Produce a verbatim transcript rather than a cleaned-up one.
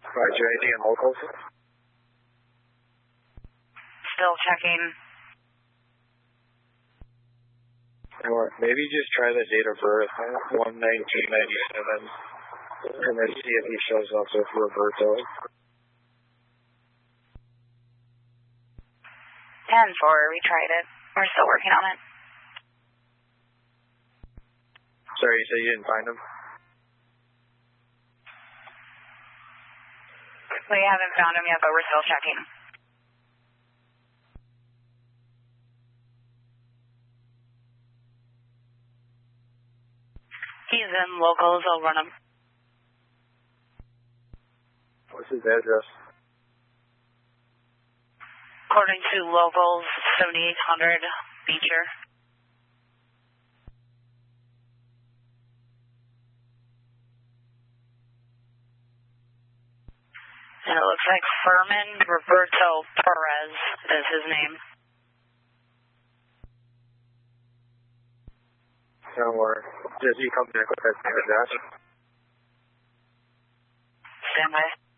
Roger, anything in locals? Still checking. Or maybe just try the date of birth, one nineteen ninety-seven, and then see if he shows up with Roberto. ten four, we tried it. We're still working on it. Sorry, you said you didn't find him? We haven't found him yet, but we're still checking. He's in locals, I'll run him. What's his address? According to locals, seventy-eight hundred Beecher. And it looks like Furman Roberto Perez is his name. Or does he come there with that same address? Stand by.